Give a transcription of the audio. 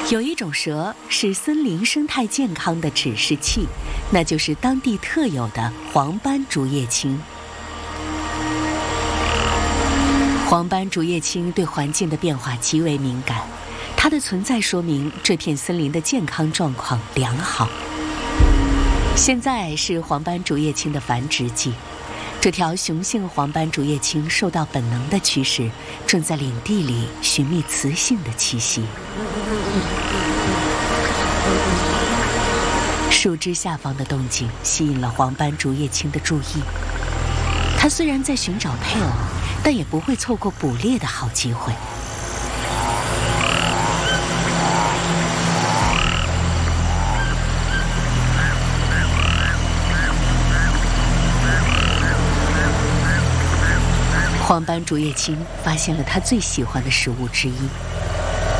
有一种蛇是森林生态健康的指示器，那就是当地特有的黄斑竹叶青。黄斑竹叶青对环境的变化极为敏感，它的存在说明这片森林的健康状况良好。现在是黄斑竹叶青的繁殖季，这条雄性黄斑竹叶青受到本能的驱使，正在领地里寻觅雌性的栖息。树枝下方的动静吸引了黄斑竹叶青的注意，它虽然在寻找配偶，但也不会错过捕猎的好机会。黄斑竹叶青发现了它最喜欢的食物之一